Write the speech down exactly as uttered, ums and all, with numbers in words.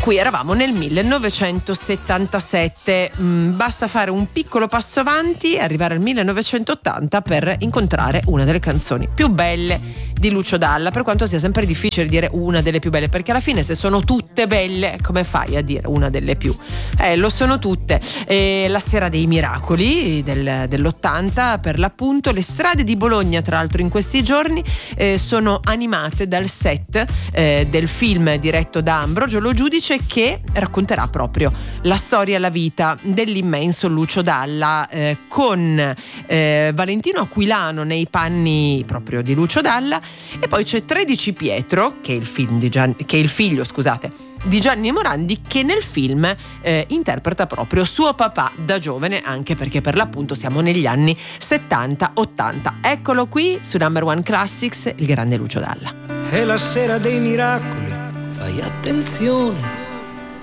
Qui eravamo nel millenovecentosettantasette, mm, basta fare un piccolo passo avanti e arrivare al millenovecentottanta per incontrare una delle canzoni più belle di Lucio Dalla, per quanto sia sempre difficile dire una delle più belle, perché alla fine se sono tutte belle come fai a dire una delle più? Eh, lo sono tutte. Eh, La sera dei miracoli del, dell'ottanta, per l'appunto. Le strade di Bologna, tra l'altro, in questi giorni eh, sono animate dal set eh, del film diretto da Ambrogio Lo Giudice, che racconterà proprio la storia e la vita dell'immenso Lucio Dalla, eh, con eh, Valentino Aquilano nei panni proprio di Lucio Dalla, e poi c'è tredici Pietro, che è il, film di Gian, che è il figlio scusate di Gianni Morandi, che nel film eh, interpreta proprio suo papà da giovane, anche perché per l'appunto siamo negli anni settanta ottanta. Eccolo qui su Number One Classics, il grande Lucio Dalla. È la sera dei miracoli, fai attenzione,